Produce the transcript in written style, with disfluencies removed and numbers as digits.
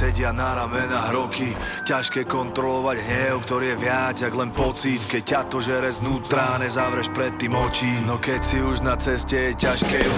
sedia na ramenách roky. Ťažké kontrolovať hnev, ktorý je viac jak len pocit. Keď ťa to žere znútra, nezavreš predtým očí. No keď si už na ceste, je ťažké ju